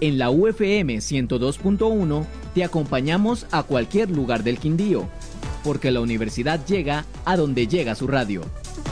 En la UFM 102.1 te acompañamos a cualquier lugar del Quindío, porque la universidad llega a donde llega su radio.